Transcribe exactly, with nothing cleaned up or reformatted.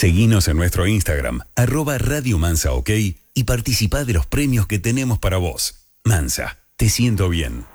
Seguinos en nuestro Instagram, arroba Radio Mansa OK, y participá de los premios que tenemos para vos. Mansa, te siento bien.